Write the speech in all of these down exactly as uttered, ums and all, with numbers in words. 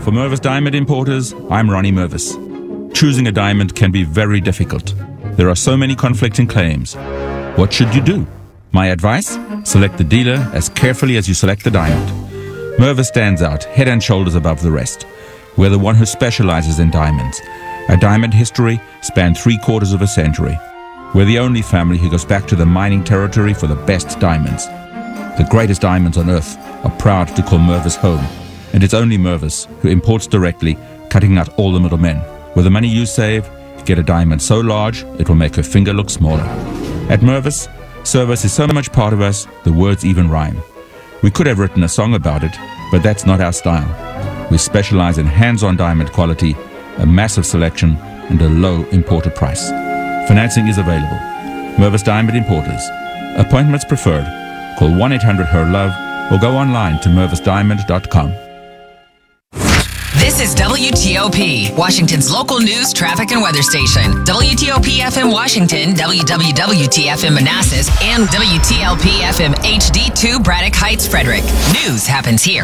For Mervis Diamond Importers, I'm Ronnie Mervis. Choosing a diamond can be very difficult. There are so many conflicting claims. What should you do? My advice? Select the dealer as carefully as you select the diamond. Mervis stands out head and shoulders above the rest. We're the one who specializes in diamonds. Our diamond history spanned three quarters of a century. We're the only family who goes back to the mining territory for the best diamonds. The greatest diamonds on earth are proud to call Mervis home. And it's only Mervis who imports directly, cutting out all the middlemen. With the money you save, get a diamond so large it will make her finger look smaller. At Mervis, service is so much part of us, the words even rhyme. We could have written a song about it, but that's not our style. We specialize in hands-on diamond quality, a massive selection, and a low imported price. Financing is available. Mervis Diamond Importers. Appointments preferred. Call one eight hundred H E R Love or go online to mervis diamond dot com. This is W T O P, Washington's local news, traffic, and weather station. W T O P F M Washington, W W W T F M Manassas, and W T L P F M H D two Braddock Heights, Frederick. News happens here.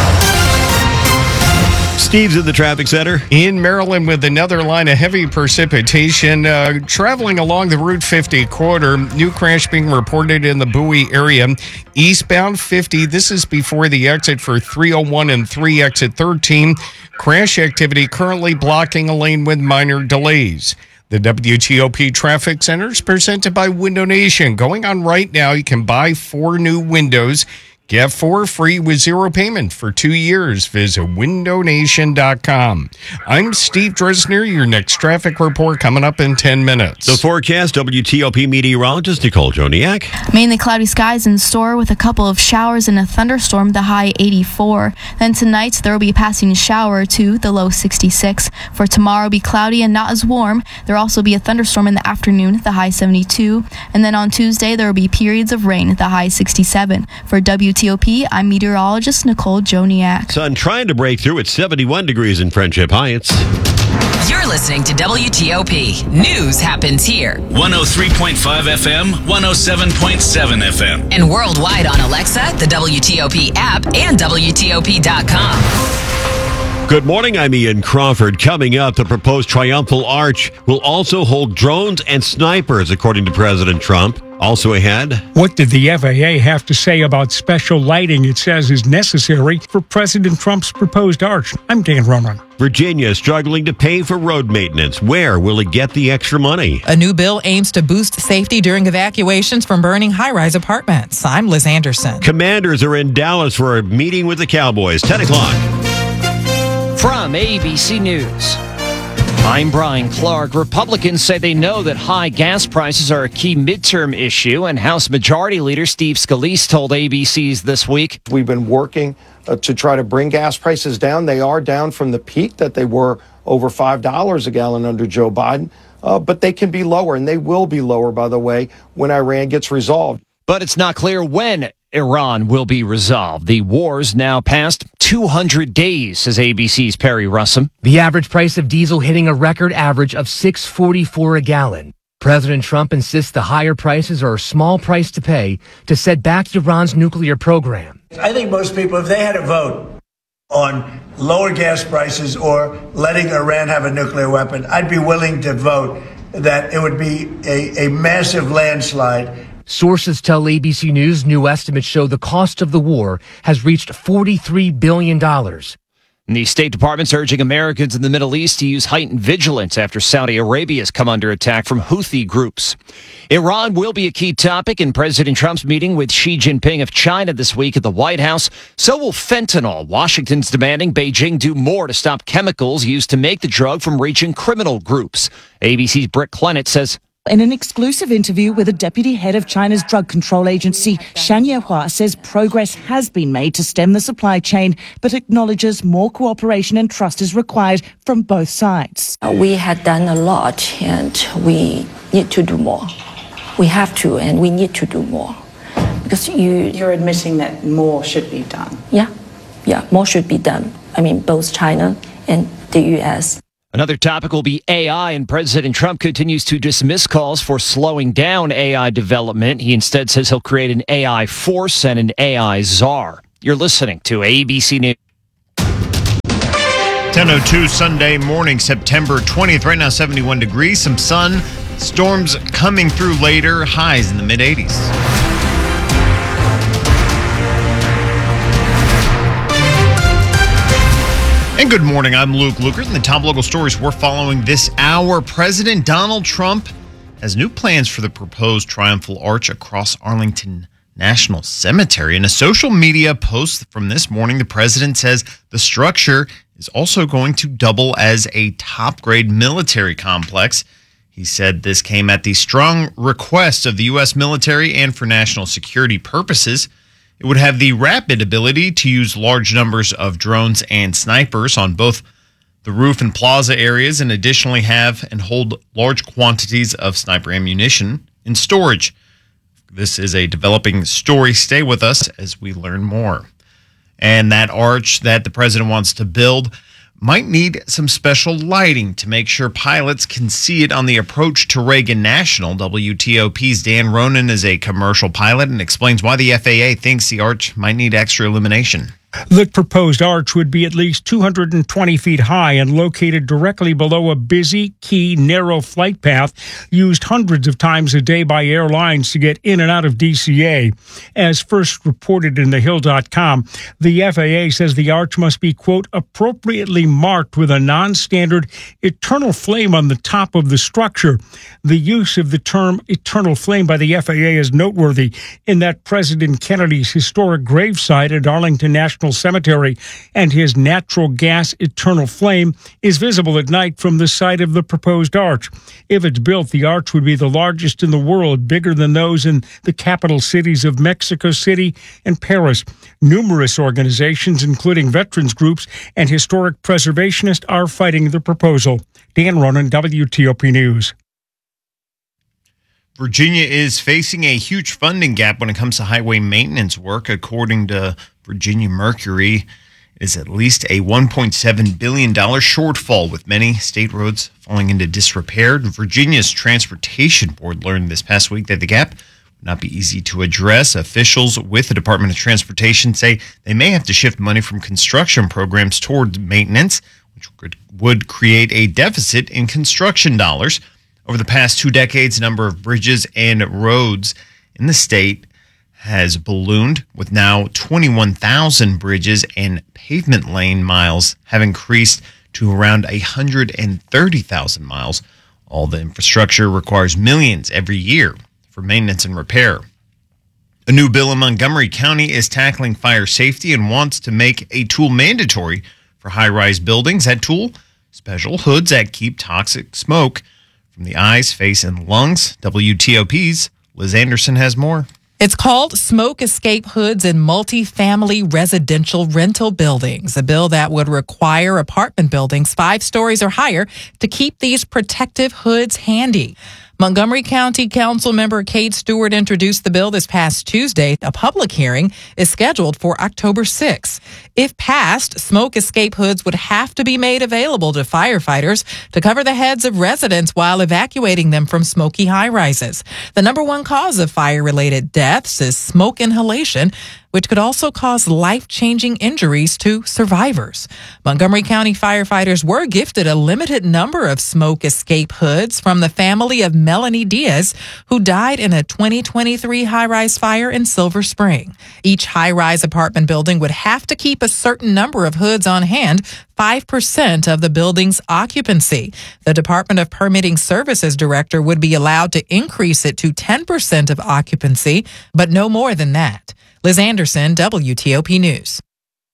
Steve's at the traffic center. In Maryland with another line of heavy precipitation. Uh, traveling along the Route fifty corridor. New crash being reported in the Bowie area. Eastbound fifty. This is before the exit for three oh one and three exit thirteen. Crash activity currently blocking a lane with minor delays. The W T O P Traffic Center is presented by Window Nation. Going on right now, you can buy four new windows. Get four free with zero payment for two years. Visit window nation dot com. I'm Steve Dresner. Your next traffic report coming up in ten minutes. The forecast, W T O P meteorologist Nicole Joniak. Mainly cloudy skies in store with a couple of showers and a thunderstorm, the high eighty-four. Then tonight, there will be a passing shower to the low sixty-six. For tomorrow, be cloudy and not as warm. There will also be a thunderstorm in the afternoon, the high seventy-two. And then on Tuesday, there will be periods of rain, the high sixty-seven. For W T O P, I'm meteorologist Nicole Joniak. Sun trying to break through at seventy-one degrees in Friendship Heights. You're listening to W T O P. News happens here. one oh three point five F M, one oh seven point seven F M. And worldwide on Alexa, the W T O P app, and W T O P dot com. Good morning, I'm Ian Crawford. Coming up, the proposed Triumphal Arch will also hold drones and snipers, according to President Trump. Also ahead, what did the F A A have to say about special lighting it says is necessary for President Trump's proposed arch? I'm Dan Ronan. Virginia struggling to pay for road maintenance. Where will it get the extra money? A new bill aims to boost safety during evacuations from burning high-rise apartments. I'm Liz Anderson. Commanders are in Dallas for a meeting with the Cowboys. ten o'clock. From A B C News, I'm Brian Clark. Republicans say they know that high gas prices are a key midterm issue, and House Majority Leader Steve Scalise told A B C's This Week. We've been working uh, to try to bring gas prices down. They are down from the peak that they were over five dollars a gallon under Joe Biden, uh, but they can be lower, and they will be lower, by the way, when Iran gets resolved. But it's not clear when Iran will be resolved. The war's now past two hundred days, says A B C's Perry Russum. The average price of diesel hitting a record average of six forty-four a gallon. President Trump insists the higher prices are a small price to pay to set back Iran's nuclear program. I think most people, if they had a vote on lower gas prices or letting Iran have a nuclear weapon, I'd be willing to vote that it would be a, a massive landslide. Sources tell A B C News new estimates show the cost of the war has reached forty-three billion dollars. And the State Department's urging Americans in the Middle East to use heightened vigilance after Saudi Arabia has come under attack from Houthi groups. Iran will be a key topic in President Trump's meeting with Xi Jinping of China this week at the White House. So will fentanyl. Washington's demanding Beijing do more to stop chemicals used to make the drug from reaching criminal groups. A B C's Britt Clennett says, in an exclusive interview with the deputy head of China's drug control agency, Shan Yehua says progress has been made to stem the supply chain, but acknowledges more cooperation and trust is required from both sides. We had done a lot and we need to do more. We have to and we need to do more. Because you... You're admitting that more should be done. Yeah, yeah, more should be done. I mean, both China and the U S. Another topic will be A I, and President Trump continues to dismiss calls for slowing down A I development. He instead says he'll create an A I force and an A I czar. You're listening to A B C News. ten oh two Sunday morning, September twentieth. Right now, seventy-one degrees, some sun, storms coming through later, highs in the mid eighties. And good morning, I'm Luke Lukert, and the top local stories we're following this hour. President Donald Trump has new plans for the proposed triumphal arch across Arlington National Cemetery. In a social media post from this morning, the president says the structure is also going to double as a top-grade military complex. He said this came at the strong request of the U S military and for national security purposes. It would have the rapid ability to use large numbers of drones and snipers on both the roof and plaza areas, and additionally have and hold large quantities of sniper ammunition in storage. This is a developing story. Stay with us as we learn more. And that arch that the president wants to build might need some special lighting to make sure pilots can see it on the approach to Reagan National. W T O P's Dan Ronan is a commercial pilot and explains why the F A A thinks the arch might need extra illumination. The proposed arch would be at least two hundred twenty feet high and located directly below a busy, key, narrow flight path used hundreds of times a day by airlines to get in and out of D C A. As first reported in the hill dot com, the F A A says the arch must be, quote, appropriately marked with a non-standard eternal flame on the top of the structure. The use of the term eternal flame by the F A A is noteworthy in that President Kennedy's historic gravesite at Arlington National Cemetery and his natural gas eternal flame is visible at night from the site of the proposed arch. If it's built, the arch would be the largest in the world, bigger than those in the capital cities of Mexico City and Paris. Numerous organizations, including veterans groups and historic preservationists, are fighting the proposal. Dan Ronan, W T O P News. Virginia is facing a huge funding gap when it comes to highway maintenance work. According to Virginia Mercury, it is at least a one point seven billion dollars shortfall, with many state roads falling into disrepair. Virginia's Transportation Board learned this past week that the gap would not be easy to address. Officials with the Department of Transportation say they may have to shift money from construction programs toward maintenance, which would create a deficit in construction dollars. Over the past two decades, the number of bridges and roads in the state has ballooned, with now twenty-one thousand bridges and pavement lane miles have increased to around one hundred thirty thousand miles. All the infrastructure requires millions every year for maintenance and repair. A new bill in Montgomery County is tackling fire safety and wants to make a tool mandatory for high-rise buildings. That tool, special hoods that keep toxic smoke from the eyes, face, and lungs. W T O P's Liz Anderson has more. It's called Smoke Escape Hoods in Multifamily Residential Rental Buildings, a bill that would require apartment buildings five stories or higher to keep these protective hoods handy. Montgomery County Council member Kate Stewart introduced the bill this past Tuesday. A public hearing is scheduled for October sixth. If passed, smoke escape hoods would have to be made available to firefighters to cover the heads of residents while evacuating them from smoky high-rises. The number one cause of fire-related deaths is smoke inhalation, which could also cause life-changing injuries to survivors. Montgomery County firefighters were gifted a limited number of smoke escape hoods from the family of Melanie Diaz, who died in a twenty twenty-three high-rise fire in Silver Spring. Each high-rise apartment building would have to keep a certain number of hoods on hand, five percent of the building's occupancy. The Department of Permitting Services director would be allowed to increase it to ten percent of occupancy, but no more than that. Liz Anderson, W T O P News.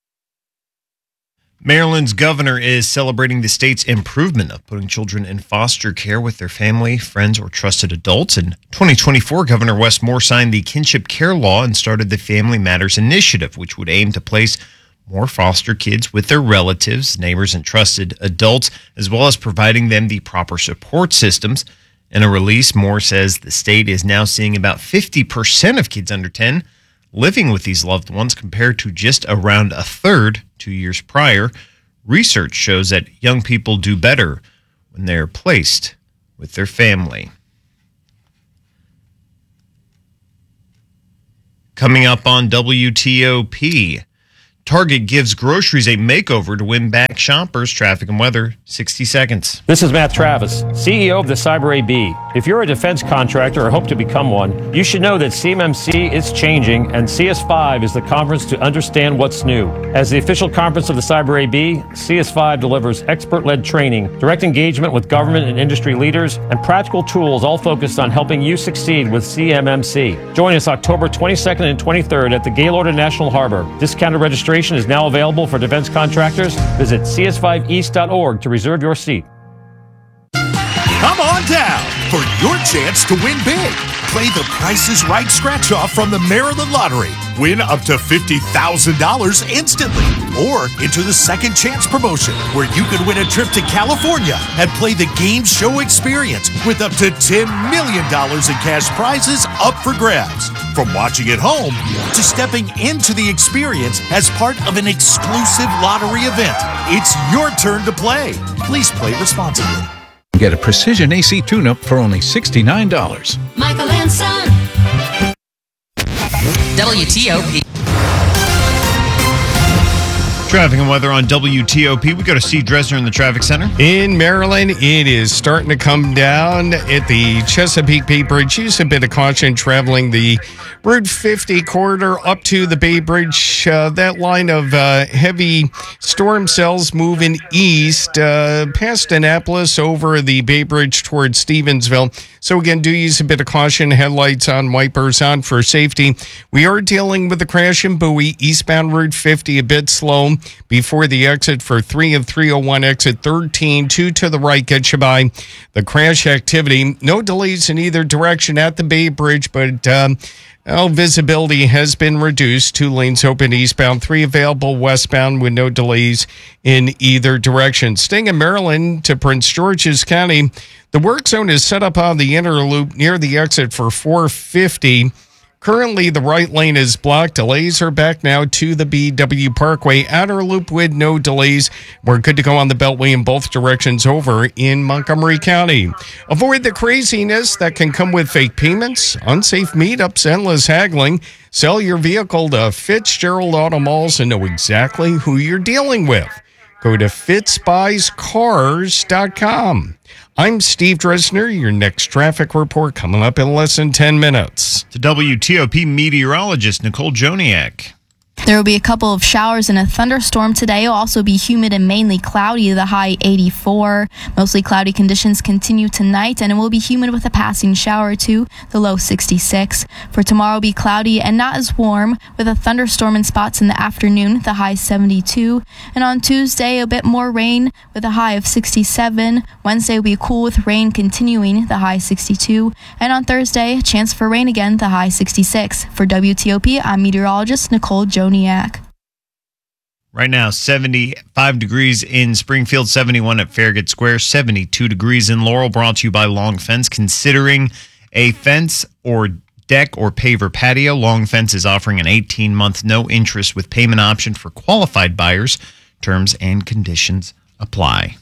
Maryland's governor is celebrating the state's improvement of putting children in foster care with their family, friends, or trusted adults. In twenty twenty-four, Governor Wes Moore signed the Kinship Care Law and started the Family Matters Initiative, which would aim to place more foster kids with their relatives, neighbors, and trusted adults, as well as providing them the proper support systems. In a release, Moore says the state is now seeing about fifty percent of kids under ten living with these loved ones, compared to just around a third two years prior. Research shows that young people do better when they're placed with their family. Coming up on W T O P, Target gives groceries a makeover to win back shoppers. Traffic and weather, sixty seconds. This is Matt Travis, C E O of the Cyber A B. If you're a defense contractor or hope to become one, you should know that C M M C is changing, and C S five is the conference to understand what's new. As the official conference of the Cyber A B, C S five delivers expert-led training, direct engagement with government and industry leaders, and practical tools all focused on helping you succeed with C M M C. Join us October twenty-second and twenty-third at the Gaylord in National Harbor. Discounted registration is now available for defense contractors. Visit C S five east dot org to reserve your seat. Come on down for your chance to win big. Play the Price is Right scratch off from the Maryland Lottery. Win up to fifty thousand dollars instantly. Or enter the Second Chance promotion, where you could win a trip to California and play the game show experience with up to ten million dollars in cash prizes up for grabs. From watching at home to stepping into the experience as part of an exclusive lottery event, it's your turn to play. Please play responsibly. Get a precision A C tune-up for only sixty-nine dollars. Michael and Son. W T O P. Traffic and weather on W T O P. We go to Steve Dresner in the traffic center. In Maryland, it is starting to come down at the Chesapeake Bay Bridge. Use a bit of caution traveling the Route fifty corridor up to the Bay Bridge. Uh, that line of uh, heavy storm cells moving east uh, past Annapolis over the Bay Bridge towards Stevensville. So again, do use a bit of caution. Headlights on, wipers on for safety. We are dealing with the crash in Bowie. Eastbound Route fifty a bit slow before the exit for three and three oh one, exit thirteen. Two to the right gets you by the crash activity. No delays in either direction at the Bay Bridge, but um, well, visibility has been reduced. Two lanes open eastbound, three available westbound with no delays in either direction. Staying in Maryland to Prince George's County, the work zone is set up on the inner loop near the exit for four fifty. Currently, the right lane is blocked. Delays are back now to the B W Parkway. Outer loop with no delays. We're good to go on the Beltway in both directions over in Montgomery County. Avoid the craziness that can come with fake payments, unsafe meetups, endless haggling. Sell your vehicle to Fitzgerald Auto Malls and know exactly who you're dealing with. Go to fitz buys cars dot com. I'm Steve Dresner. Your next traffic report coming up in less than ten minutes. To W T O P meteorologist Nicole Joniak. There will be a couple of showers and a thunderstorm today. It will also be humid and mainly cloudy, the high eighty-four. Mostly cloudy conditions continue tonight, and it will be humid with a passing shower or two, the low sixty-six. For tomorrow, it will be cloudy and not as warm, with a thunderstorm in spots in the afternoon, the high seventy-two. And on Tuesday, a bit more rain with a high of sixty-seven. Wednesday will be cool with rain continuing, the high sixty-two. And on Thursday, chance for rain again, the high sixty-six. For W T O P, I'm meteorologist Nicole Joniak. Right now, seventy-five degrees in Springfield, seventy-one at Farragut Square, seventy-two degrees in Laurel, brought to you by Long Fence. Considering a fence or deck or paver patio, Long Fence is offering an eighteen-month no-interest with payment option for qualified buyers. Terms and conditions apply.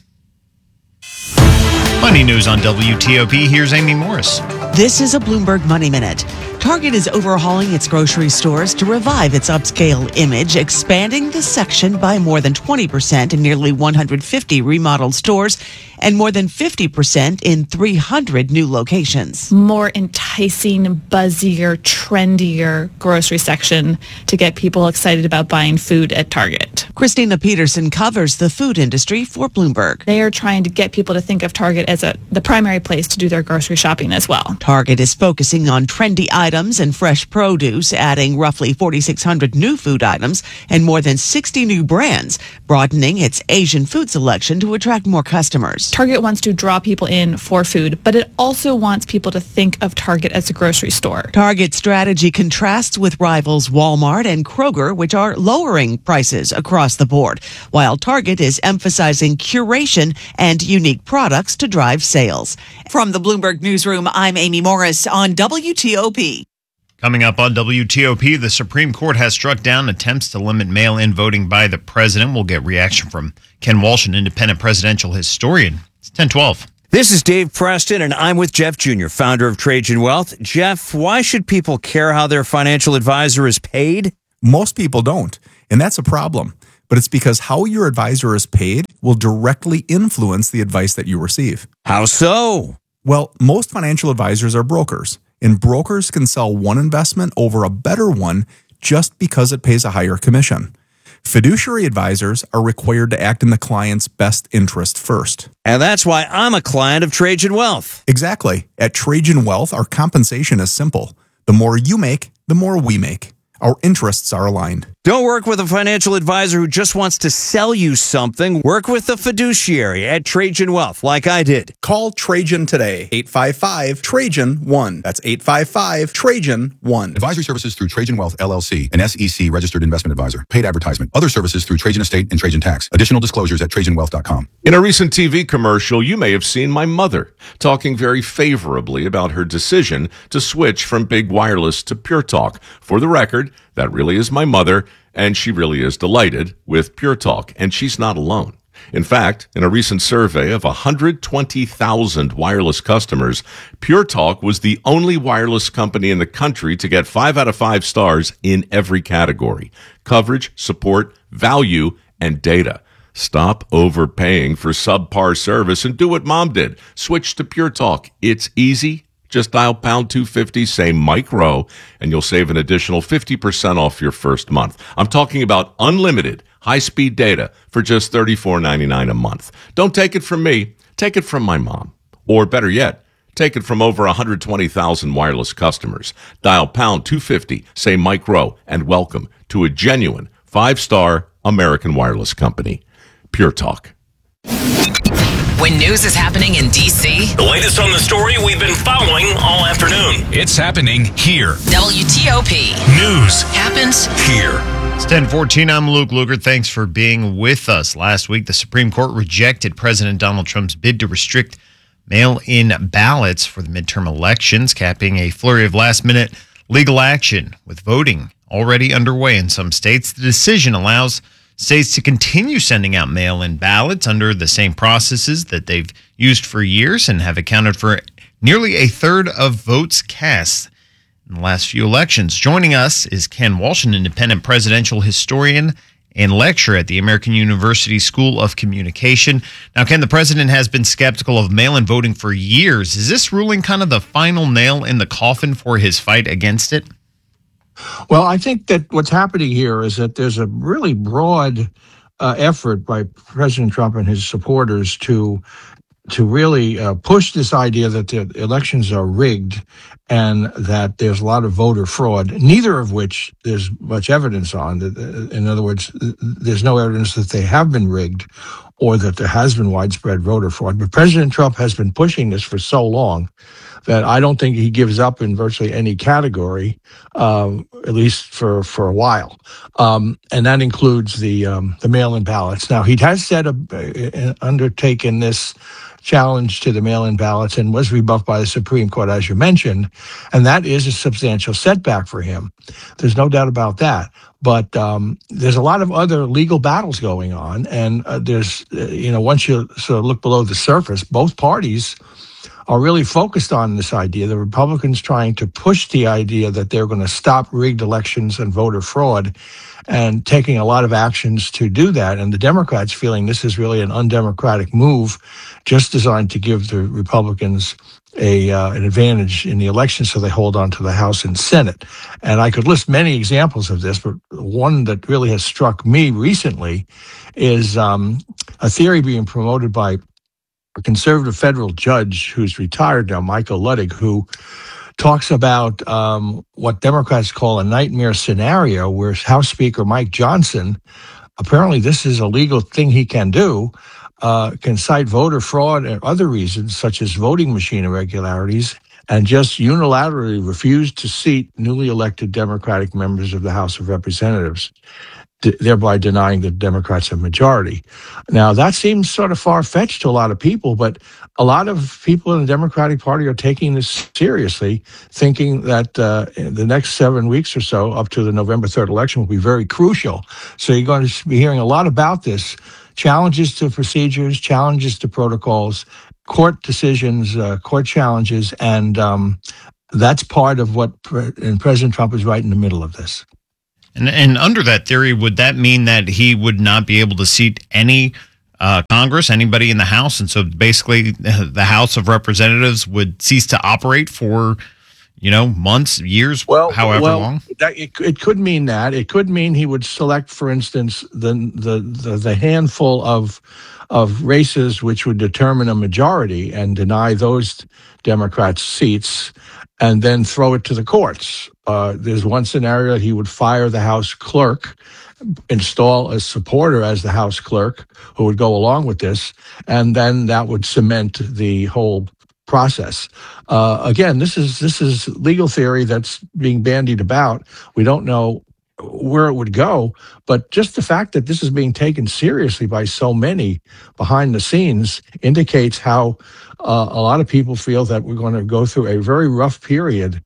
Money news on W T O P. Here's Amy Morris. This is a Bloomberg Money Minute. Target is overhauling its grocery stores to revive its upscale image, expanding the section by more than twenty percent in nearly one hundred fifty remodeled stores and more than fifty percent in three hundred new locations. More enticing, buzzier, trendier grocery section to get people excited about buying food at Target. Christina Peterson covers the food industry for Bloomberg. They are trying to get people to think of Target as a the primary place to do their grocery shopping as well. Target is focusing on trendy items and fresh produce, adding roughly forty-six hundred new food items and more than sixty new brands, broadening its Asian food selection to attract more customers. Target wants to draw people in for food, but it also wants people to think of Target as a grocery store. Target's strategy contrasts with rivals Walmart and Kroger, which are lowering prices across the board, while Target is emphasizing curation and unique products to drive sales. From the Bloomberg Newsroom, I'm Amy Morris on W T O P. Coming up on W T O P, the Supreme Court has struck down attempts to limit mail-in voting by the president. We'll get reaction from Ken Walsh, an independent presidential historian. It's ten twelve. This is Dave Preston, and I'm with Jeff Junior, founder of Trajan Wealth. Jeff, why should people care how their financial advisor is paid? Most people don't. And that's a problem. But it's because how your advisor is paid will directly influence the advice that you receive. How so? Well, most financial advisors are brokers, and brokers can sell one investment over a better one just because it pays a higher commission. Fiduciary advisors are required to act in the client's best interest first. And that's why I'm a client of Trajan Wealth. Exactly. At Trajan Wealth, our compensation is simple. The more you make, the more we make. Our interests are aligned. Don't work with a financial advisor who just wants to sell you something. Work with a fiduciary at Trajan Wealth, like I did. Call Trajan today, eight five five, Trajan one. That's eight five five, Trajan one. Advisory services through Trajan Wealth, L L C, an S E C registered investment advisor. Paid advertisement. Other services through Trajan Estate and Trajan Tax. Additional disclosures at Trajan Wealth dot com. In a recent T V commercial, you may have seen my mother talking very favorably about her decision to switch from big wireless to Pure Talk. For the record, that really is my mother, and she really is delighted with Pure Talk, and she's not alone. In fact, in a recent survey of one hundred twenty thousand wireless customers, Pure Talk was the only wireless company in the country to get five out of five stars in every category: coverage, support, value, and data. Stop overpaying for subpar service and do what Mom did. Switch to Pure Talk. It's easy. Just dial pound two fifty, say Mike Rowe, and you'll save an additional fifty percent off your first month. I'm talking about unlimited high-speed data for just thirty-four ninety-nine a month. Don't take it from me. Take it from my mom. Or better yet, take it from over one hundred twenty thousand wireless customers. Dial pound two fifty, say Mike Rowe, and welcome to a genuine five-star American wireless company. Pure Talk. When news is happening in D C, the latest on the story we've been following all afternoon. It's happening here. W T O P. News happens here. It's ten fourteen. I'm Luke Luger. Thanks for being with us. Last week, the Supreme Court rejected President Donald Trump's bid to restrict mail-in ballots for the midterm elections, capping a flurry of last-minute legal action. With voting already underway in some states, the decision allows states to continue sending out mail-in ballots under the same processes that they've used for years and have accounted for nearly a third of votes cast in the last few elections. Joining us is Ken Walsh, an independent presidential historian and lecturer at the American University School of Communication. Now, Ken, the president has been skeptical of mail-in voting for years. Is this ruling kind of the final nail in the coffin for his fight against it? Well, I think that what's happening here is that there's a really broad uh, effort by President Trump and his supporters to to really uh, push this idea that the elections are rigged and that there's a lot of voter fraud, neither of which there's much evidence on. In other words, there's no evidence that they have been rigged or that there has been widespread voter fraud. But President Trump has been pushing this for so long that I don't think he gives up in virtually any category, um, at least for, for a while. Um, and that includes the um, the mail-in ballots. Now, he has said, a, uh, undertaken this challenge to the mail-in ballots and was rebuffed by the Supreme Court, as you mentioned, and that is a substantial setback for him. There's no doubt about that. But um, there's a lot of other legal battles going on, and uh, there's, uh, you know, once you sort of look below the surface, both parties are really focused on this idea. The Republicans trying to push the idea that they're going to stop rigged elections and voter fraud and taking a lot of actions to do that. And the Democrats feeling this is really an undemocratic move just designed to give the Republicans a uh, an advantage in the election so they hold on to the House and Senate. And I could list many examples of this, but one that really has struck me recently is um, a theory being promoted by a conservative federal judge who's retired now, Michael Luttig, who talks about um, what Democrats call a nightmare scenario where House Speaker Mike Johnson, apparently this is a legal thing he can do, uh, can cite voter fraud and other reasons such as voting machine irregularities and just unilaterally refuse to seat newly elected Democratic members of the House of Representatives, thereby denying the Democrats a majority. Now, that seems sort of far-fetched to a lot of people, but a lot of people in the Democratic Party are taking this seriously, thinking that uh, the next seven weeks or so, up to the November third election, will be very crucial. So you're going to be hearing a lot about this, challenges to procedures, challenges to protocols, court decisions, uh, court challenges, and um, that's part of what pre- and President Trump is right in the middle of this. And, and under that theory, would that mean that he would not be able to seat any uh, Congress, anybody in the House? And so basically the House of Representatives would cease to operate for, you know, months, years, well, however well, long? That, it, it could mean that. It could mean he would select, for instance, the the the, the handful of of races which would determine a majority and deny those Democrats seats and then throw it to the courts. Uh, there's one scenario that he would fire the House clerk, install a supporter as the House clerk who would go along with this, and then that would cement the whole process. Uh, again, this is this is legal theory that's being bandied about. We don't know where it would go, but just the fact that this is being taken seriously by so many behind the scenes indicates how uh, a lot of people feel that we're going to go through a very rough period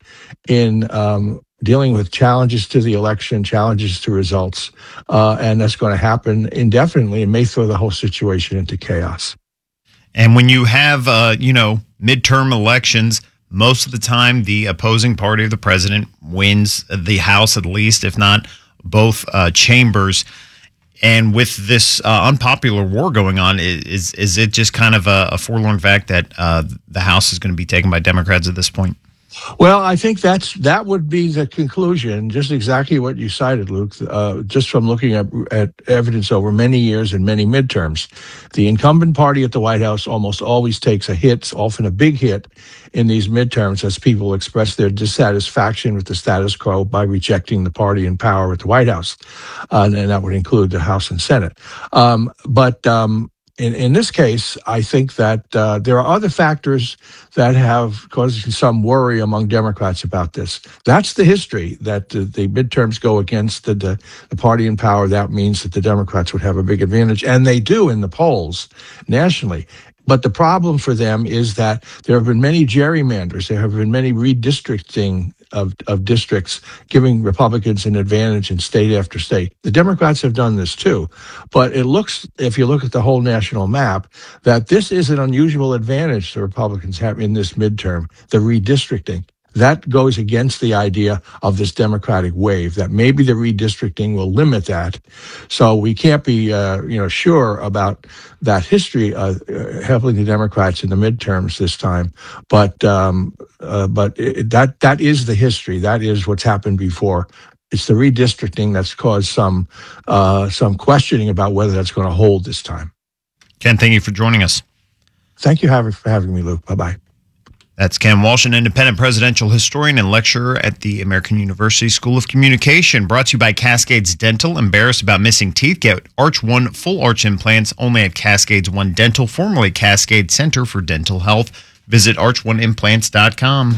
in um, dealing with challenges to the election, challenges to results, uh, and that's going to happen indefinitely and may throw the whole situation into chaos. And when you have, uh, you know, midterm elections, most of the time the opposing party of the president wins the House, at least, if not both uh, chambers. And with this uh, unpopular war going on, is is it just kind of a, a forlorn fact that uh, the House is going to be taken by Democrats at this point? Well, I think that's that would be the conclusion, just exactly what you cited, Luke, uh, just from looking at, at evidence over many years and many midterms. The incumbent party at the White House almost always takes a hit, often a big hit, in these midterms as people express their dissatisfaction with the status quo by rejecting the party in power at the White House. Uh, and that would include the House and Senate. Um, but um, In, in this case, I think that uh, there are other factors that have caused some worry among Democrats about this. That's the history, that the, the midterms go against the, the, the party in power. That means that the Democrats would have a big advantage, and they do in the polls nationally. But the problem for them is that there have been many gerrymanders. There have been many redistricting of, of districts, giving Republicans an advantage in state after state. The Democrats have done this too. But it looks, if you look at the whole national map, that this is an unusual advantage the Republicans have in this midterm, the redistricting. That goes against the idea of this Democratic wave, that maybe the redistricting will limit that. So we can't be, uh, you know, sure about that history uh, helping the Democrats in the midterms this time. But um, uh, but it, that that is the history. That is what's happened before. It's the redistricting that's caused some uh, some questioning about whether that's going to hold this time. Ken, thank you for joining us. Thank you for having me, Luke. Bye-bye. That's Ken Walsh, an independent presidential historian and lecturer at the American University School of Communication. Brought to you by Cascades Dental. Embarrassed about missing teeth? Get Arch One full arch implants only at Cascades One Dental, formerly Cascade Center for Dental Health. Visit arch one implants dot com.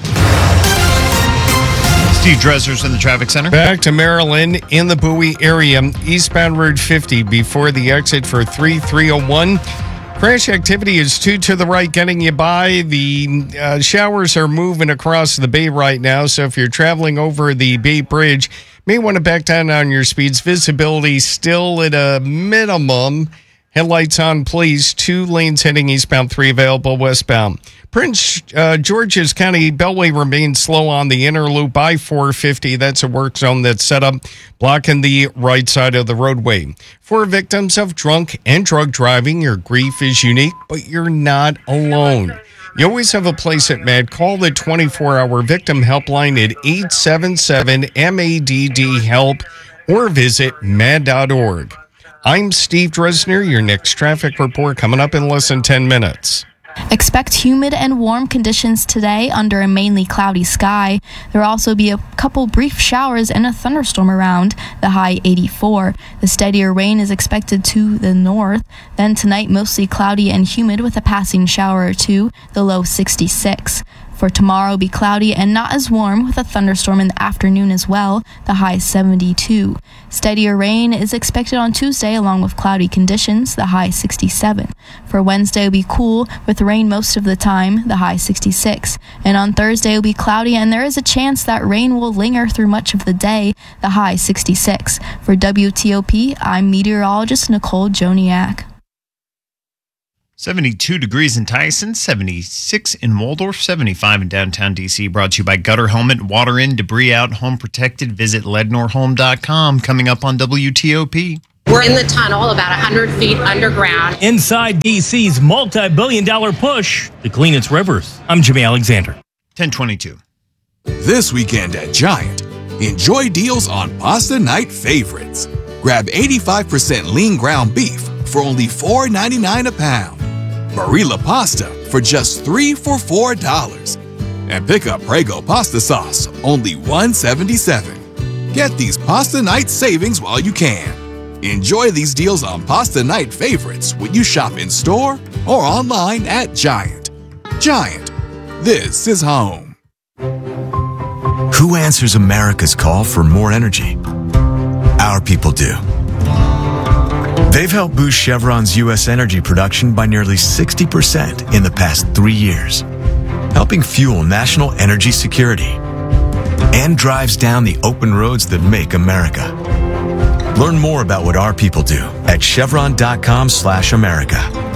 Steve Dreser's in the traffic center. Back to Maryland in the Bowie area, eastbound Route fifty before the exit for three three oh one. Crash activity is two to the right, getting you by. The uh, showers are moving across the bay right now, so if you're traveling over the Bay Bridge, may want to back down on your speeds. Visibility still at a minimum. Headlights on, please. Two lanes heading eastbound, three available westbound. Prince uh, George's County Beltway remains slow on the inner loop by four fifty. That's a work zone that's set up, blocking the right side of the roadway. For victims of drunk and drug driving, your grief is unique, but you're not alone. You always have a place at M A D. Call the twenty-four hour victim helpline at eight seven seven M A D D HELP or visit M A D dot org. I'm Steve Dresner. Your next traffic report coming up in less than ten minutes. Expect humid and warm conditions today under a mainly cloudy sky. There will also be a couple brief showers and a thunderstorm around, the high eighty-four. The steadier rain is expected to the north. Then tonight, mostly cloudy and humid with a passing shower or two, the low sixty-six. For tomorrow, be cloudy and not as warm with a thunderstorm in the afternoon as well, the high seventy-two. Steadier rain is expected on Tuesday along with cloudy conditions, the high sixty-seven. For Wednesday, it will be cool with rain most of the time, the high sixty-six. And on Thursday, it will be cloudy and there is a chance that rain will linger through much of the day, the high sixty-six. For W T O P, I'm meteorologist Nicole Joniak. seventy-two degrees in Tyson, seventy-six in Waldorf, seventy-five in downtown D C. Brought to you by Gutter Helmet, water in, debris out, home protected. Visit lednor home dot com. Coming up on W T O P. We're in the tunnel about one hundred feet underground. Inside D C's multi-billion dollar push to clean its rivers. I'm Jimmy Alexander. ten twenty-two. This weekend at Giant, enjoy deals on Pasta Night favorites. Grab eighty-five percent lean ground beef for only four ninety-nine a pound. Barilla pasta for just three for four dollars. And pick up Prego pasta sauce, only one seventy-seven. Get these Pasta Night savings while you can. Enjoy these deals on Pasta Night favorites when you shop in store or online at Giant. Giant, this is home. Who answers America's call for more energy? Our people do. They've helped boost Chevron's U S energy production by nearly sixty percent in the past three years, helping fuel national energy security and drives down the open roads that make America. Learn more about what our people do at chevron.com slash America.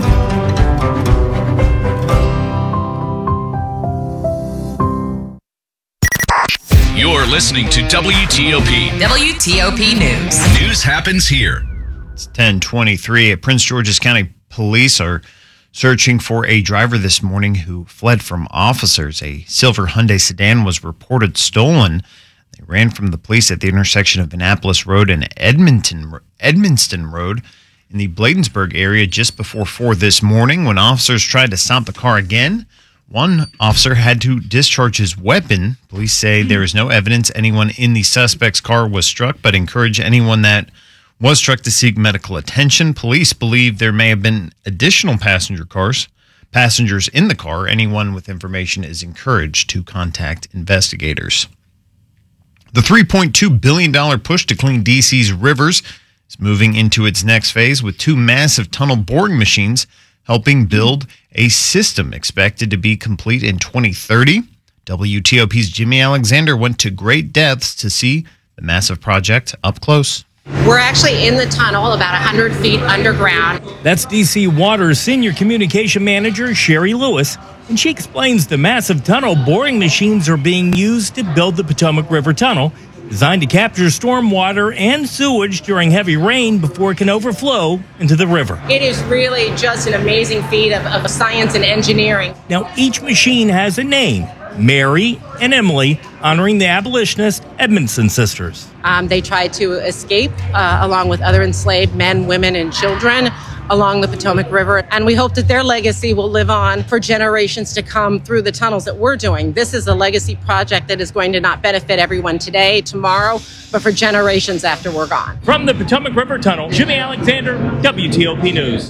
You're listening to W T O P. W T O P News. News happens here. It's ten twenty-three. At Prince George's County Police are searching for a driver this morning who fled from officers. A silver Hyundai sedan was reported stolen. They ran from the police at the intersection of Annapolis Road and Edmonton Edmonston Road in the Bladensburg area just before four this morning. When officers tried to stop the car again, one officer had to discharge his weapon. Police say there is no evidence anyone in the suspect's car was struck, but encourage anyone that was struck to seek medical attention. Police believe there may have been additional passenger cars, passengers in the car. Anyone with information is encouraged to contact investigators. The three point two billion dollars push to clean D C's rivers is moving into its next phase with two massive tunnel boring machines helping build a system expected to be complete in twenty thirty. W T O P's Jimmy Alexander went to great depths to see the massive project up close. We're actually in the tunnel about one hundred feet underground. That's D C Water's Senior Communication Manager, Sherry Lewis, and she explains the massive tunnel boring machines are being used to build the Potomac River Tunnel, designed to capture stormwater and sewage during heavy rain before it can overflow into the river. It is really just an amazing feat of, of science and engineering. Now, each machine has a name, Mary and Emily, honoring the abolitionist Edmondson sisters. Um, they tried to escape uh, along with other enslaved men, women, and children along the Potomac River. And we hope that their legacy will live on for generations to come through the tunnels that we're doing. This is a legacy project that is going to not benefit everyone today, tomorrow, but for generations after we're gone. From the Potomac River Tunnel, Jimmy Alexander, W T O P News.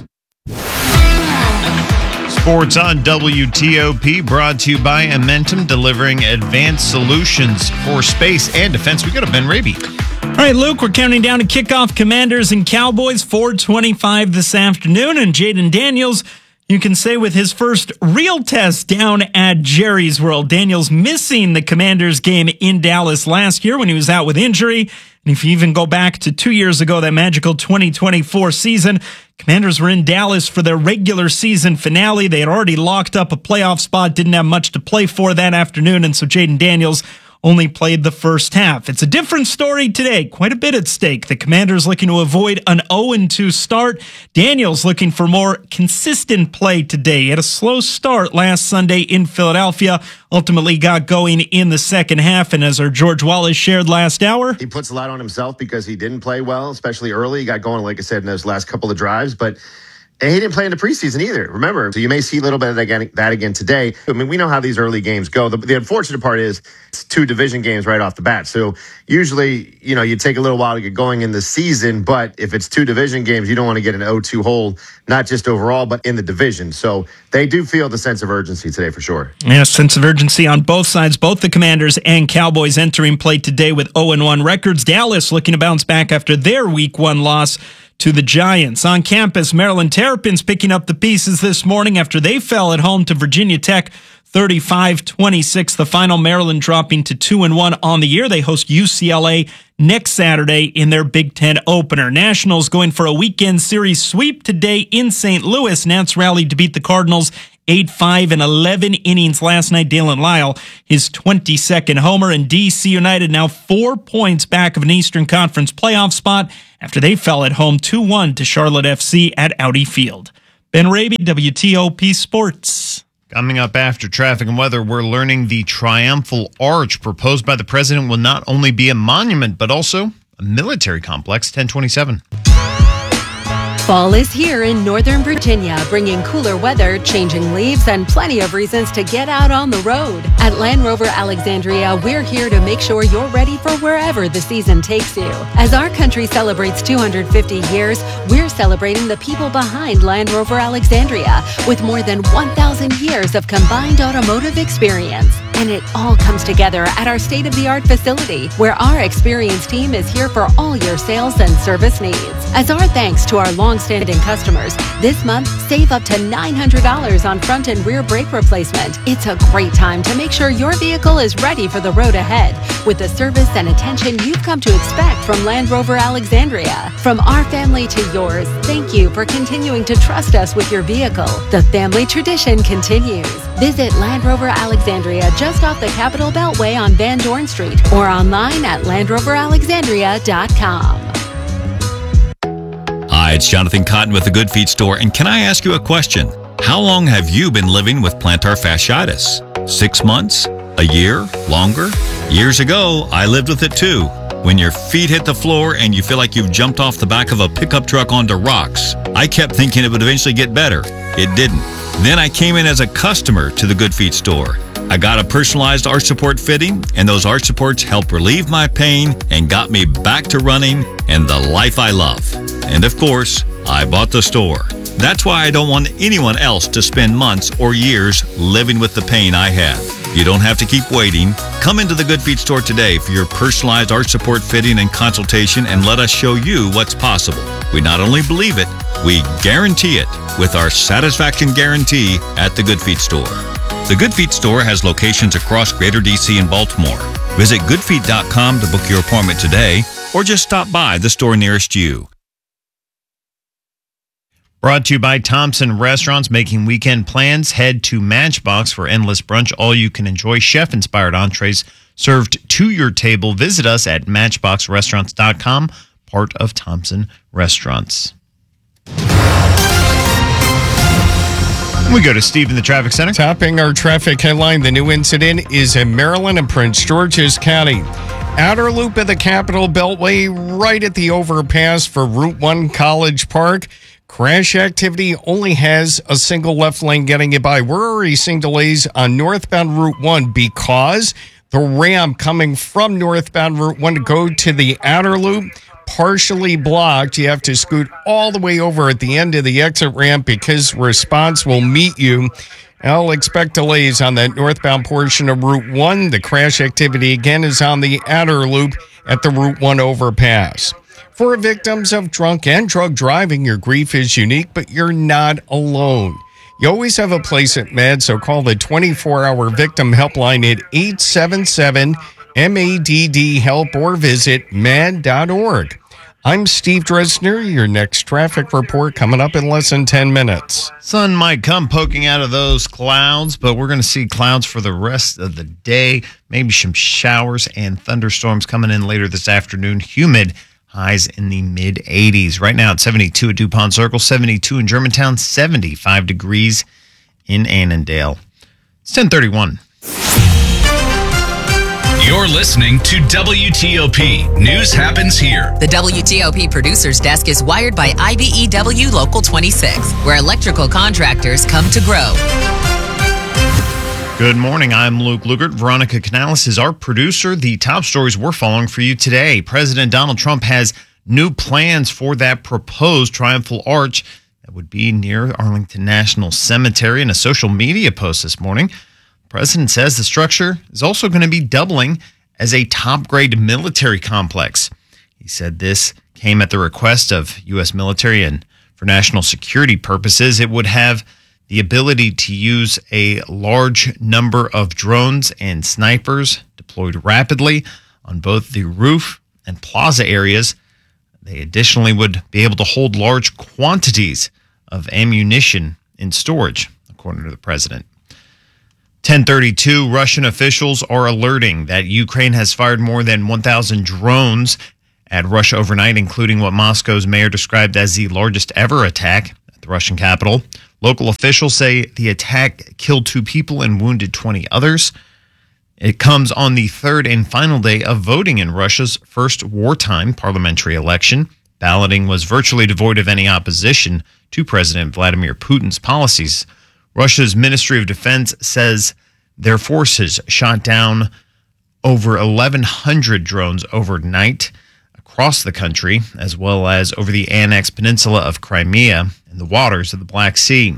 Sports on W T O P, brought to you by Amentum, delivering advanced solutions for space and defense. We go to Ben Raby. All right, Luke, we're counting down to kickoff Commanders and Cowboys, four twenty-five this afternoon. And Jaden Daniels, you can say with his first real test down at Jerry's World. Daniels missing the Commanders game in Dallas last year when he was out with injury. And if you even go back to two years ago, that magical twenty twenty-four season, Commanders were in Dallas for their regular season finale. They had already locked up a playoff spot, didn't have much to play for that afternoon, and so Jaden Daniels only played the first half. It's a different story today. Quite a bit at stake. The Commanders looking to avoid an oh and two start. Daniels looking for more consistent play today. He had a slow start last Sunday in Philadelphia. Ultimately got going in the second half. And as our George Wallace shared last hour, he puts a lot on himself because he didn't play well, especially early. He got going, like I said, in those last couple of drives. But and he didn't play in the preseason either, remember. So you may see a little bit of that again, that again today. I mean, we know how these early games go. The, the unfortunate part is it's two division games right off the bat. So usually, you know, you take a little while to get going in the season. But if it's two division games, you don't want to get an oh two hold, not just overall, but in the division. So they do feel the sense of urgency today for sure. Yeah, sense of urgency on both sides. Both the Commanders and Cowboys entering play today with oh and one records. Dallas looking to bounce back after their week one loss to the Giants. On campus, Maryland Terrapins picking up the pieces this morning after they fell at home to Virginia Tech thirty-five twenty-six. The final, Maryland dropping to two and one on the year. They host U C L A next Saturday in their Big Ten opener. Nationals going for a weekend series sweep today in Saint Louis. Nats rallied to beat the Cardinals eight five in eleven innings last night. Dalen Lyle, his twenty-second homer, and D C United now four points back of an Eastern Conference playoff spot after they fell at home two one to Charlotte F C at Audi Field. Ben Raby, W T O P Sports. Coming up after traffic and weather, we're learning the Triumphal Arch proposed by the president will not only be a monument, but also a military complex. ten twenty-seven. Fall is here in Northern Virginia, bringing cooler weather, changing leaves, and plenty of reasons to get out on the road. At Land Rover Alexandria, we're here to make sure you're ready for wherever the season takes you. As our country celebrates two hundred fifty years, we're celebrating the people behind Land Rover Alexandria with more than one thousand years of combined automotive experience. And it all comes together at our state-of-the-art facility, where our experienced team is here for all your sales and service needs. As our thanks to our long-standing customers, this month, save up to nine hundred dollars on front and rear brake replacement. It's a great time to make sure your vehicle is ready for the road ahead with the service and attention you've come to expect from Land Rover Alexandria. From our family to yours, thank you for continuing to trust us with your vehicle. The family tradition continues. Visit Land Rover Alexandria just off the Capitol Beltway on Van Dorn Street or online at land rover alexandria dot com. Hi, it's Jonathan Cotton with the Good Feet Store, and can I ask you a question? How long have you been living with plantar fasciitis? Six months? A year? Longer? Years ago, I lived with it too. When your feet hit the floor and you feel like you've jumped off the back of a pickup truck onto rocks, I kept thinking it would eventually get better. It didn't. Then I came in as a customer to the Good Feet Store. I got a personalized arch support fitting, and those arch supports helped relieve my pain and got me back to running and the life I love. And of course, I bought the store. That's why I don't want anyone else to spend months or years living with the pain I have. You don't have to keep waiting. Come into the Good Feet Store today for your personalized arch support fitting and consultation, and let us show you what's possible. We not only believe it, we guarantee it with our satisfaction guarantee at the Good Feet Store. The Good Feet Store has locations across Greater D C and Baltimore. Visit good feet dot com to book your appointment today, or just stop by the store nearest you. Brought to you by Thompson Restaurants. Making weekend plans? Head to Matchbox for endless brunch. All you can enjoy chef-inspired entrees served to your table. Visit us at matchbox restaurants dot com, part of Thompson Restaurants. We go to Steve in the traffic center. Topping our traffic headline, the new incident is in Maryland and Prince George's County. Outer loop of the Capitol Beltway, right at the overpass for Route one College Park. Crash activity only has a single left lane getting it by. We're already seeing delays on northbound Route one because the ramp coming from northbound Route one to go to the outer loop partially blocked. You have to scoot all the way over at the end of the exit ramp because response will meet you. I'll expect delays on that northbound portion of Route one. The crash activity again is on the outer loop at the Route one overpass. For victims of drunk and drug driving, your grief is unique, but you're not alone. You always have a place at MADD, so call the twenty-four hour victim helpline at eight seven seven M A D D help or visit mad dot org. I'm Steve Dresner. Your next traffic report coming up in less than ten minutes. Sun might come poking out of those clouds, but we're going to see clouds for the rest of the day. Maybe some showers and thunderstorms coming in later this afternoon. Humid, highs in the mid eighties. Right now it's seventy-two at DuPont Circle, seventy-two in Germantown, seventy-five degrees in Annandale. It's ten thirty-one. You're listening to W T O P. News happens here. The W T O P Producers Desk is wired by I B E W Local twenty-six, where electrical contractors come to grow. Good morning. I'm Luke Lugert. Veronica Canales is our producer. The top stories we're following for you today. President Donald Trump has new plans for that proposed Triumphal Arch that would be near Arlington National Cemetery. In a social media post this morning, the president says the structure is also going to be doubling as a top-grade military complex. He said this came at the request of U S military and for national security purposes. It would have the ability to use a large number of drones and snipers deployed rapidly on both the roof and plaza areas. They additionally would be able to hold large quantities of ammunition in storage, according to the president. ten thirty-two, Russian officials are alerting that Ukraine has fired more than one thousand drones at Russia overnight, including what Moscow's mayor described as the largest ever attack at the Russian capital. Local officials say the attack killed two people and wounded twenty others. It comes on the third and final day of voting in Russia's first wartime parliamentary election. Balloting was virtually devoid of any opposition to President Vladimir Putin's policies. Russia's Ministry of Defense says their forces shot down over eleven hundred drones overnight across the country, as well as over the annexed peninsula of Crimea and the waters of the Black Sea.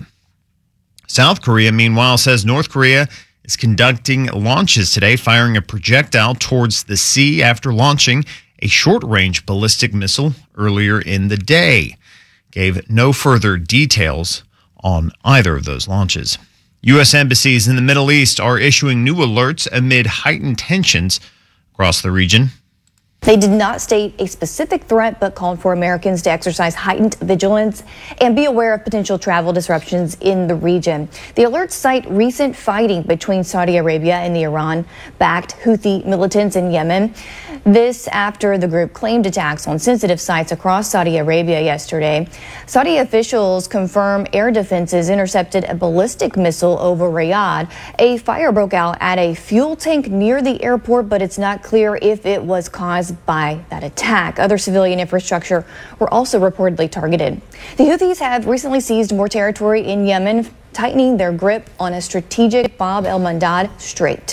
South Korea, meanwhile, says North Korea is conducting launches today, firing a projectile towards the sea after launching a short-range ballistic missile earlier in the day. Gave no further details on either of those launches. U S embassies in the Middle East are issuing new alerts amid heightened tensions across the region. They did not state a specific threat, but called for Americans to exercise heightened vigilance and be aware of potential travel disruptions in the region. The alerts cite recent fighting between Saudi Arabia and the Iran-backed Houthi militants in Yemen. This after the group claimed attacks on sensitive sites across Saudi Arabia yesterday. Saudi officials confirm air defenses intercepted a ballistic missile over Riyadh. A fire broke out at a fuel tank near the airport, but it's not clear if it was caused by that attack. Other civilian infrastructure were also reportedly targeted. The Houthis have recently seized more territory in Yemen, tightening their grip on a strategic Bab el-Mandab Strait.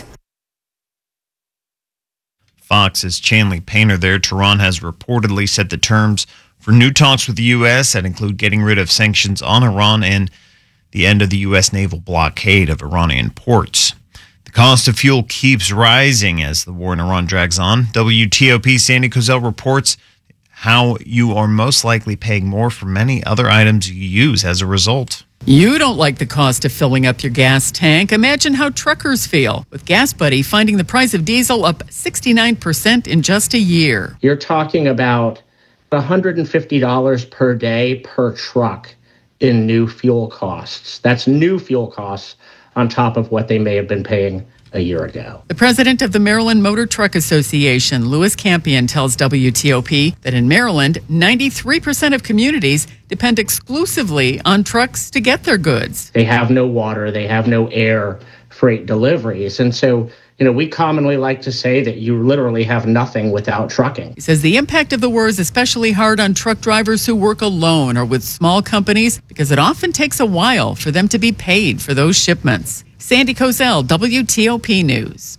Fox's Chanley Painter there. Tehran has reportedly set the terms for new talks with the U S that include getting rid of sanctions on Iran and the end of the U S naval blockade of Iranian ports. The cost of fuel keeps rising as the war in Iran drags on. W T O P Sandy Kozel reports how you are most likely paying more for many other items you use as a result. You don't like the cost of filling up your gas tank. Imagine how truckers feel with Gas Buddy finding the price of diesel up sixty-nine percent in just a year. You're talking about one hundred fifty dollars per day per truck in new fuel costs. That's new fuel costs on top of what they may have been paying a year ago. The president of the Maryland Motor Truck Association, Louis Campion, tells W T O P that in Maryland, ninety-three percent of communities depend exclusively on trucks to get their goods. They have no water, they have no air freight deliveries. And so, you know, we commonly like to say that you literally have nothing without trucking. He says the impact of the war is especially hard on truck drivers who work alone or with small companies because it often takes a while for them to be paid for those shipments. Sandy Kozel, W T O P News.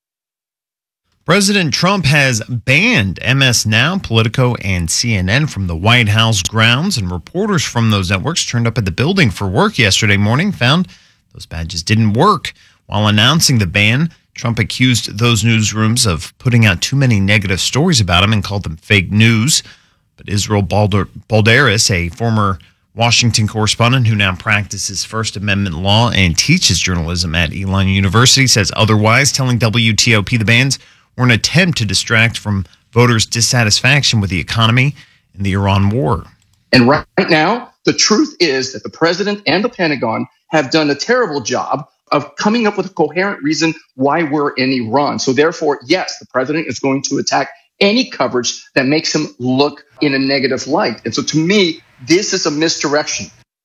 President Trump has banned M S Now, Politico, and C N N from the White House grounds, and reporters from those networks turned up at the building for work yesterday morning found those badges didn't work. While announcing the ban, Trump accused those newsrooms of putting out too many negative stories about him and called them fake news. But Israel Balder- Balderas, a former Washington correspondent who now practices First Amendment law and teaches journalism at Elon University, says otherwise, telling W T O P the bans were an attempt to distract from voters' dissatisfaction with the economy and the Iran war. And right now, the truth is that the president and the Pentagon have done a terrible job of coming up with a coherent reason why we're in Iran. So therefore, yes, the president is going to attack any coverage that makes him look in a negative light. And so to me, this is a misdirection.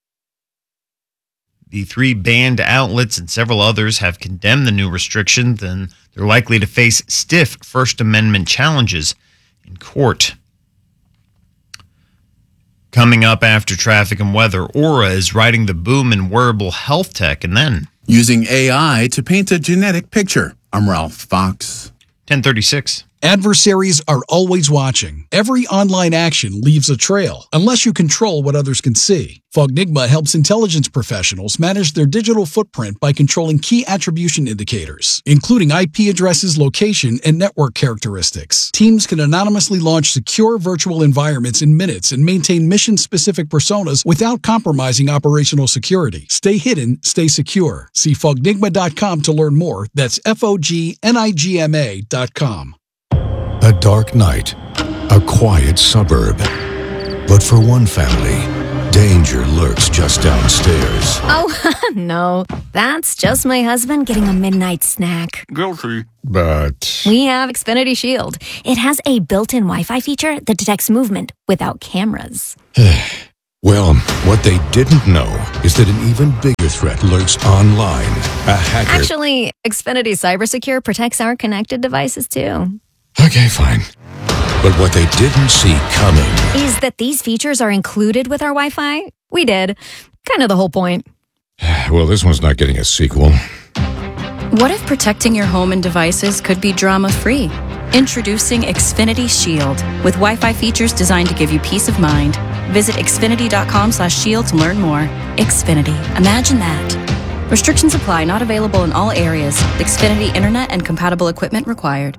The three banned outlets and several others have condemned the new restrictions, and they're likely to face stiff First Amendment challenges in court. Coming up after traffic and weather, Aura is riding the boom in wearable health tech, and then using A I to paint a genetic picture. I'm Ralph Fox. ten thirty-six. Adversaries are always watching. Every online action leaves a trail, unless you control what others can see. Fognigma helps intelligence professionals manage their digital footprint by controlling key attribution indicators, including I P addresses, location, and network characteristics. Teams can anonymously launch secure virtual environments in minutes and maintain mission-specific personas without compromising operational security. Stay hidden, stay secure. See fognigma dot com to learn more. That's F O G N I G M A dot com. A dark night, a quiet suburb. But for one family, danger lurks just downstairs. Oh, no. That's just my husband getting a midnight snack. Guilty. But We have Xfinity Shield. It has a built-in Wi-Fi feature that detects movement without cameras. well, what they didn't know is that an even bigger threat lurks online. A hacker. Actually, Xfinity CyberSecure protects our connected devices too. Okay, fine. But what they didn't see coming Is that these features are included with our Wi-Fi? We did. Kind of the whole point. Well, this one's not getting a sequel. What if protecting your home and devices could be drama-free? Introducing Xfinity Shield, with Wi-Fi features designed to give you peace of mind. Visit xfinity dot com slash shield to learn more. Xfinity. Imagine that. Restrictions apply. Not available in all areas. Xfinity Internet and compatible equipment required.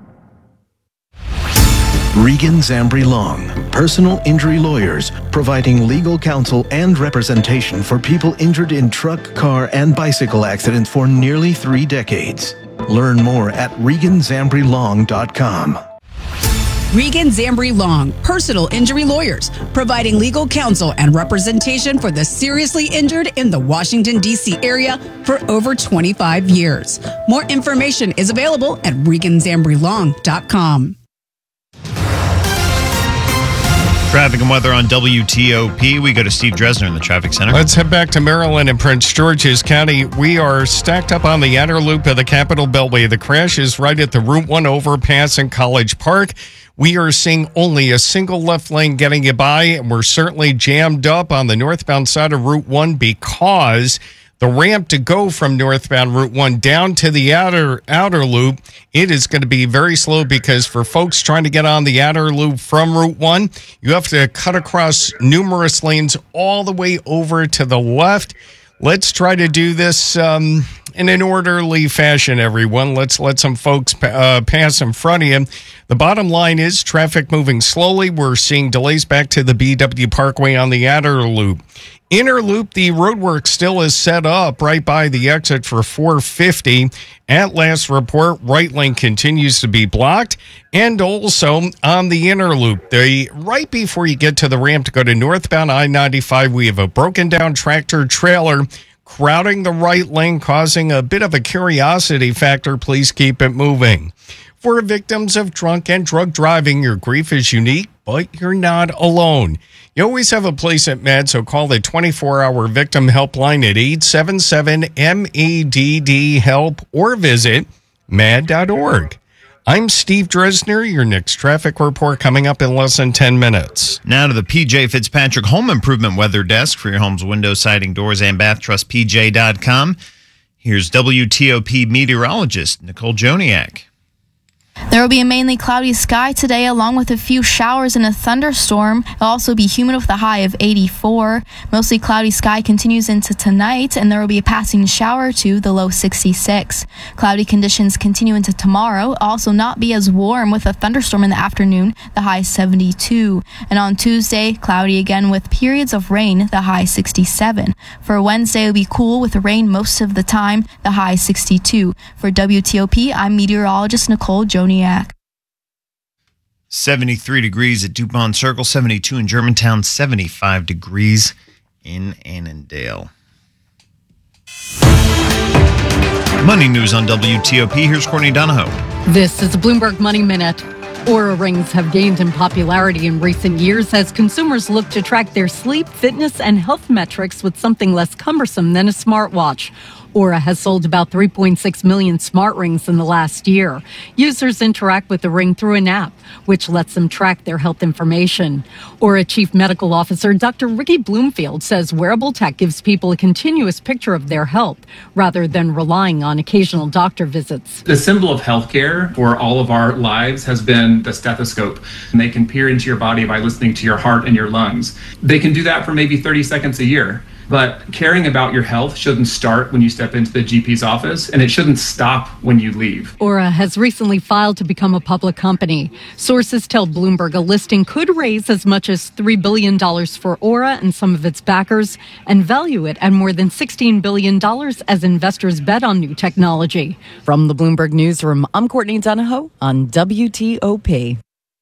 Regan Zambri Long, personal injury lawyers, providing legal counsel and representation for people injured in truck, car, and bicycle accidents for nearly three decades. Learn more at regan zambri long dot com. Regan Zambri Long, personal injury lawyers, providing legal counsel and representation for the seriously injured in the Washington, D C area for over twenty-five years. More information is available at regan zambri long dot com. Traffic and weather on W T O P. We go to Steve Dresner in the traffic center. Let's head back to Maryland and Prince George's County. We are stacked up on the outer loop of the Capitol Beltway. The crash is right at the Route one overpass in College Park. We are seeing only a single left lane getting you by, and we're certainly jammed up on the northbound side of Route one because the ramp to go from northbound Route one down to the outer outer loop, it is going to be very slow because for folks trying to get on the outer loop from Route one, you have to cut across numerous lanes all the way over to the left. Let's try to do this um, in an orderly fashion, everyone. Let's let some folks uh, pass in front of you. The bottom line is traffic moving slowly. We're seeing delays back to the B W Parkway on the outer loop. Inner loop, the roadwork still is set up right by the exit for four fifty. At last report, right lane continues to be blocked. And also on the inner loop, the right before you get to the ramp to go to northbound I ninety-five, we have a broken down tractor trailer crowding the right lane, causing a bit of a curiosity factor. Please keep it moving. For victims of drunk and drug driving, your grief is unique, but you're not alone. You always have a place at M A D, so call the twenty-four hour victim helpline at eight seven seven M E D D help or visit mad dot org. I'm Steve Dresner. Your next traffic report coming up in less than ten minutes. Now to the P J Fitzpatrick Home Improvement Weather Desk for your home's window, siding, doors, and bath. Trust P J dot com. Here's W T O P meteorologist Nicole Joniak. There will be a mainly cloudy sky today, along with a few showers and a thunderstorm. It'll also be humid with a high of eighty-four. Mostly cloudy sky continues into tonight, and there will be a passing shower or two, the low sixty-six. Cloudy conditions continue into tomorrow. Also not be as warm with a thunderstorm in the afternoon, the high seventy-two. And on Tuesday, cloudy again with periods of rain, the high sixty-seven. For Wednesday, it'll be cool with rain most of the time, the high sixty-two. For W T O P, I'm meteorologist Nicole Joniak. seventy-three degrees at DuPont Circle, seventy-two in Germantown, seventy-five degrees in Annandale. Money news on W T O P. Here's Courtney Donahoe. This is a Bloomberg Money Minute. Oura Rings have gained in popularity in recent years as consumers look to track their sleep, fitness, and health metrics with something less cumbersome than a smartwatch. Aura has sold about three point six million smart rings in the last year. Users interact with the ring through an app, which lets them track their health information. Aura Chief Medical Officer Doctor Ricky Bloomfield says wearable tech gives people a continuous picture of their health rather than relying on occasional doctor visits. The symbol of healthcare for all of our lives has been the stethoscope. And they can peer into your body by listening to your heart and your lungs. They can do that for maybe thirty seconds a year. But caring about your health shouldn't start when you step into the G P's office, and it shouldn't stop when you leave. Aura has recently filed to become a public company. Sources tell Bloomberg a listing could raise as much as three billion dollars for Aura and some of its backers, and value it at more than sixteen billion dollars as investors bet on new technology. From the Bloomberg Newsroom, I'm Courtney Donahoe on W T O P.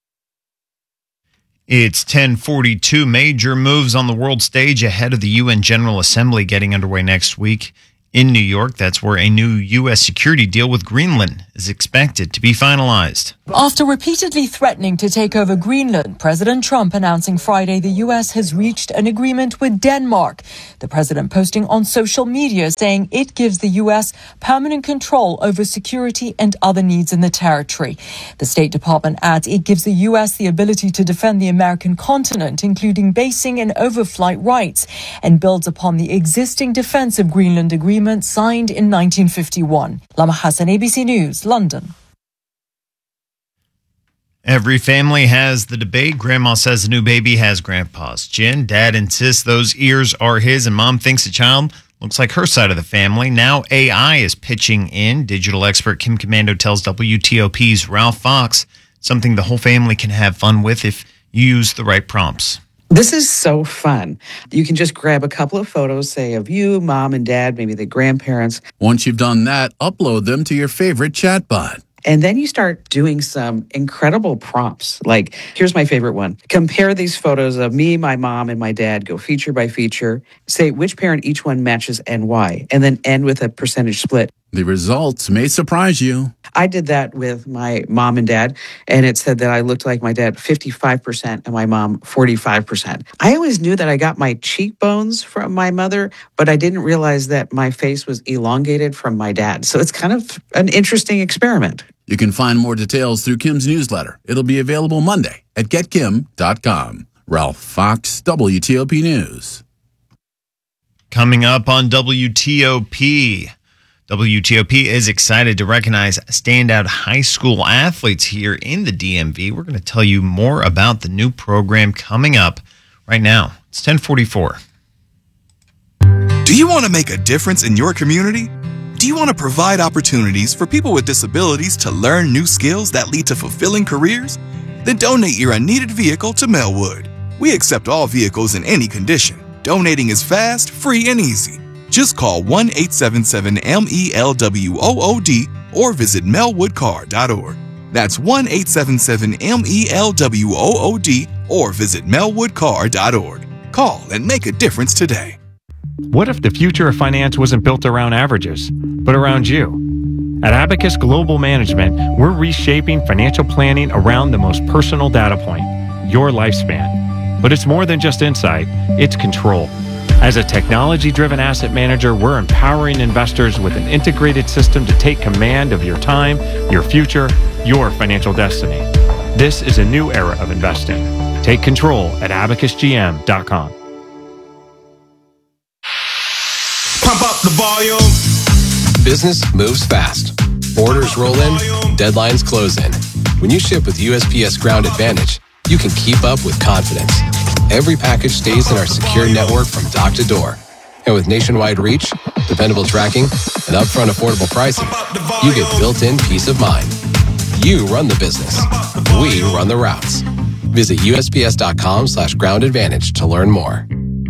It's ten forty-two. Major moves on the world stage ahead of the U N General Assembly getting underway next week in New York. That's where a new U S security deal with Greenland is expected to be finalized. After repeatedly threatening to take over Greenland, President Trump announcing Friday the U S has reached an agreement with Denmark. The president posting on social media saying it gives the U S permanent control over security and other needs in the territory. The State Department adds it gives the U S the ability to defend the American continent, including basing and overflight rights, and builds upon the existing Defense of Greenland Agreement signed in nineteen fifty-one. Lama Hassan, A B C News, London. Every family has the debate. Grandma says the new baby has grandpa's chin. Dad insists those ears are his, and mom thinks the child looks like her side of the family. Now A I is pitching in. Digital expert Kim Commando tells W T O P's Ralph Fox something the whole family can have fun with if you use the right prompts. This is so fun. You can just grab a couple of photos, say, of you, mom and dad, maybe the grandparents. Once you've done that, upload them to your favorite chatbot. And then you start doing some incredible prompts. Like, here's my favorite one. Compare these photos of me, my mom, and my dad. Go feature by feature. Say which parent each one matches and why. And then end with a percentage split. The results may surprise you. I did that with my mom and dad, and it said that I looked like my dad fifty-five percent and my mom forty-five percent. I always knew that I got my cheekbones from my mother, but I didn't realize that my face was elongated from my dad. So it's kind of an interesting experiment. You can find more details through Kim's newsletter. It'll be available Monday at get kim dot com. Ralph Fox, W T O P News. Coming up on W T O P. W T O P is excited to recognize standout high school athletes here in the D M V. We're going to tell you more about the new program coming up right now. It's ten forty-four. Do you want to make a difference in your community? Do you want to provide opportunities for people with disabilities to learn new skills that lead to fulfilling careers? Then donate your unneeded vehicle to Melwood. We accept all vehicles in any condition. Donating is fast, free, and easy. Just call one eight seven seven M E L W O O D or visit melwood car dot org. That's one eight seven seven M E L W O O D or visit melwood car dot org. Call and make a difference today. What if the future of finance wasn't built around averages, but around you? At Abacus Global Management, we're reshaping financial planning around the most personal data point, your lifespan. But it's more than just insight, it's control. As a technology-driven asset manager, we're empowering investors with an integrated system to take command of your time, your future, your financial destiny. This is a new era of investing. Take control at abacus g m dot com. Pump up the volume. Business moves fast. Orders roll in, deadlines close in. When you ship with U S P S Ground Advantage, you can keep up with confidence. Every package stays in our secure network from dock to door. And with nationwide reach, dependable tracking, and upfront affordable pricing, you get built-in peace of mind. You run the business. We run the routes. Visit U S P S dot com slash ground advantage to learn more.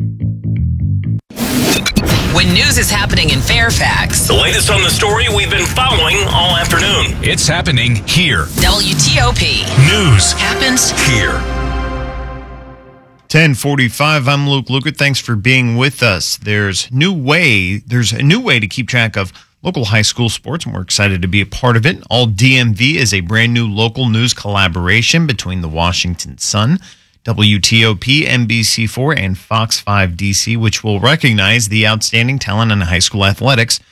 When news is happening in Fairfax, The latest on the story we've been following all afternoon. It's happening here. W T O P News happens here. ten forty-five. I'm Luke Lukert. Thanks for being with us. There's new way. There's a new way to keep track of local high school sports, and we're excited to be a part of it. All D M V is a brand new local news collaboration between the Washington Sun, W T O P, N B C four, and Fox five D C, which will recognize the outstanding talent in high school athletics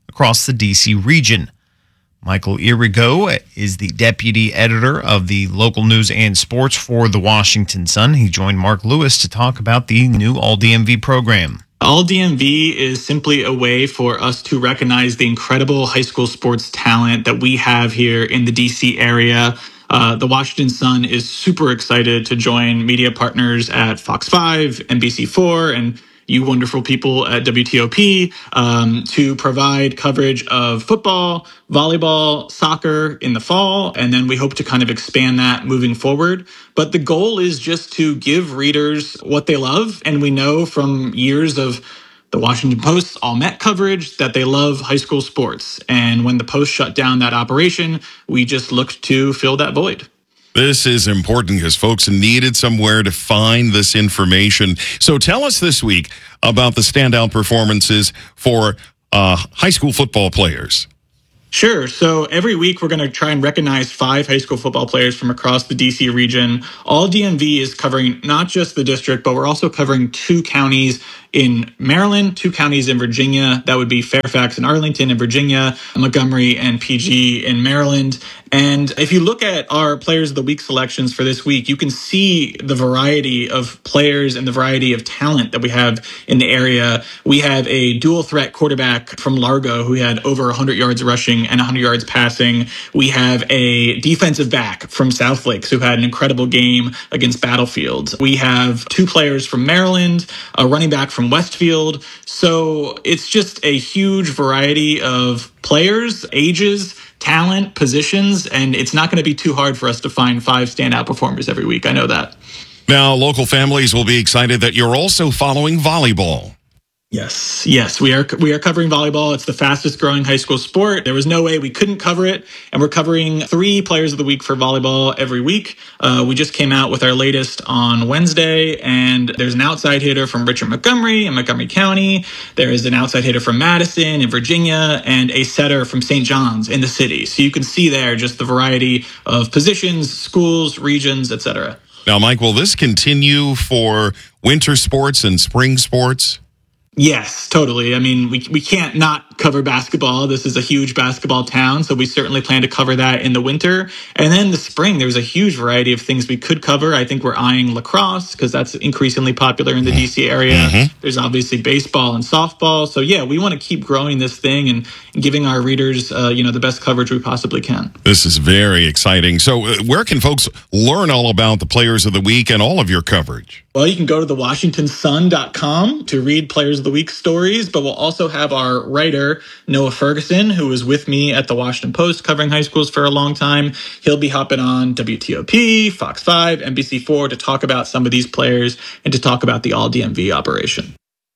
across the D C region. Michael Irigo is the deputy editor of the local news and sports for the Washington Sun. He joined Mark Lewis to talk about the new All D M V program. All D M V is simply a way for us to recognize the incredible high school sports talent that we have here in the D C area. Uh, the Washington Sun is super excited to join media partners at Fox five, N B C four, and you wonderful people at W T O P um, to provide coverage of football, volleyball, soccer in the fall, and then we hope to kind of expand that moving forward. But the goal is just to give readers what they love, and we know from years of the Washington Post's All Met coverage that they love high school sports. And when the Post shut down that operation, we just looked to fill that void. This is important because folks needed somewhere to find this information. So tell us this week about the standout performances for uh, high school football players. Sure. So every week we're going to try and recognize five high school football players from across the D C region. All D M V is covering not just the district, but we're also covering two counties in Maryland, two counties in Virginia. That would be Fairfax and Arlington in Virginia, Montgomery and P G in Maryland. And if you look at our Players of the Week selections for this week, you can see the variety of players and the variety of talent that we have in the area. We have a dual threat quarterback from Largo who had over one hundred yards rushing and one hundred yards passing. We have a defensive back from South Lakes who had an incredible game against Battlefield. We have two players from Maryland, a running back from Westfield. So it's just a huge variety of players, ages, talent, positions, and it's not going to be too hard for us to find five standout performers every week. I know that. Now, local families will be excited that you're also following volleyball. Yes, yes, we are we are covering volleyball. It's the fastest growing high school sport. There was no way we couldn't cover it, and we're covering three players of the week for volleyball every week. Uh, we just came out with our latest on Wednesday, and there's an outside hitter from Richard Montgomery in Montgomery County. There is an outside hitter from Madison in Virginia, and a setter from Saint John's in the city. So you can see there just the variety of positions, schools, regions, et cetera. Now, Mike, will this continue for winter sports and spring sports? Yes, totally. I mean, we we can't not cover basketball. This is a huge basketball town, so we certainly plan to cover that in the winter. And then the spring, there's a huge variety of things we could cover. I think we're eyeing lacrosse because that's increasingly popular in the D C area. Mm-hmm. There's obviously baseball and softball. So yeah, we want to keep growing this thing and giving our readers, uh, you know, the best coverage we possibly can. This is very exciting. So uh, where can folks learn all about the Players of the Week and all of your coverage? Well, you can go to the washington sun dot com to read Players of the Week stories, but we'll also have our writer, Noah Ferguson, who was with me at the Washington Post covering high schools for a long time. He'll be hopping on W T O P, Fox five, N B C four to talk about some of these players and to talk about the All D M V operation.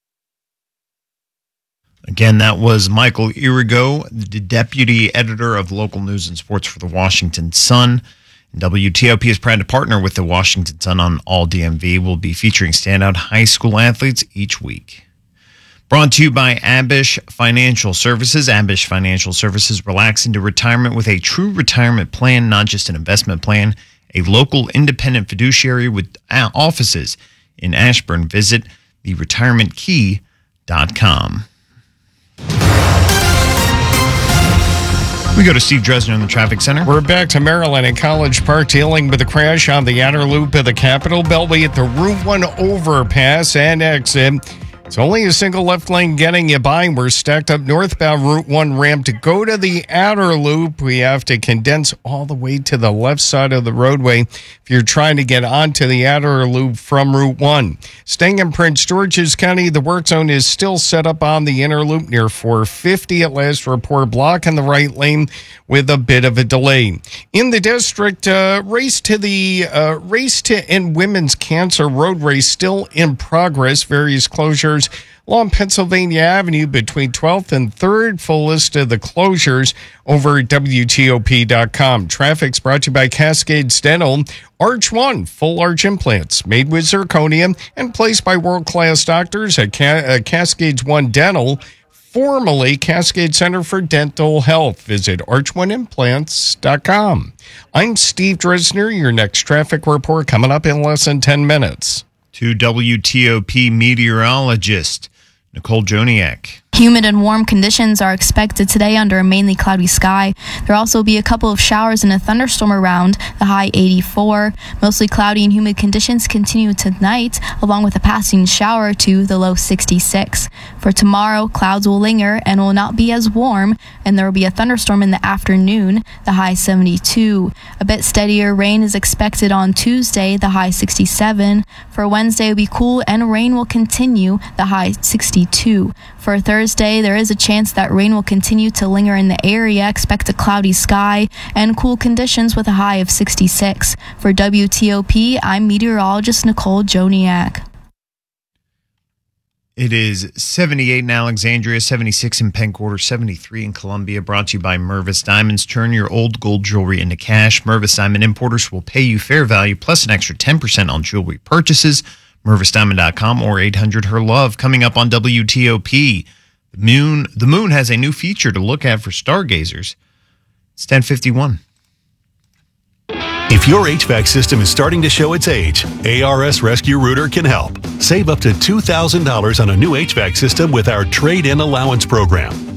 Again, that was Michael Irigo, the deputy editor of local news and sports for the Washington Sun. W T O P is proud to partner with the Washington Sun on All D M V. We'll be featuring standout high school athletes each week. Brought to you by Abish Financial Services. Abish Financial Services, relax into retirement with a true retirement plan, not just an investment plan. A local independent fiduciary with offices in Ashburn. Visit the retirement key dot com. We go to Steve Dresner in the traffic center. We're back to Maryland at College Park, dealing with a crash on the outer loop of the Capitol Beltway at the Route one overpass and exit. It's only a single left lane getting you by. We're stacked up northbound Route one ramp. To go to the outer loop, we have to condense all the way to the left side of the roadway if you're trying to get onto the outer loop from Route one. Staying in Prince George's County, the work zone is still set up on the inner loop near four fifty at last report, blocking the right lane with a bit of a delay. In the district, uh, race to the uh, race to end women's cancer road race still in progress. Various closures along Pennsylvania Avenue between twelfth and third. Full list of the closures over at W T O P dot com. Traffic's brought to you by Cascades Dental. Arch One, full arch implants made with zirconia and placed by world-class doctors at Ca- uh, Cascades One Dental, formerly Cascade Center for Dental Health. Visit arch one implants dot com. I'm Steve Dresner. Your next traffic report coming up in less than ten minutes. To W T O P meteorologist Nicole Joniak. Humid and warm conditions are expected today under a mainly cloudy sky. There'll also be a couple of showers and a thunderstorm around, the high eighty-four. Mostly cloudy and humid conditions continue tonight, along with a passing shower to the low sixty-six. For tomorrow, clouds will linger and will not be as warm, and there will be a thunderstorm in the afternoon, the high seventy-two. A bit steadier rain is expected on Tuesday, the high sixty-seven. For Wednesday, it will be cool and rain will continue, the high sixty-two. For Thursday, there is a chance that rain will continue to linger in the area. Expect a cloudy sky and cool conditions with a high of sixty-six. For W T O P, I'm meteorologist Nicole Joniak. It is seventy-eight in Alexandria, seventy-six in Penn Quarter, seventy-three in Columbia. Brought to you by Mervis Diamonds. Turn your old gold jewelry into cash. Mervis Diamond Importers will pay you fair value plus an extra ten percent on jewelry purchases. Mervis Diamond dot com or eight hundred her love. Coming up on W T O P, the moon, the moon has a new feature to look at for stargazers. It's ten fifty-one. If your H V A C system is starting to show its age, A R S Rescue Rooter can help. Save up to two thousand dollars on a new H V A C system with our trade-in allowance program.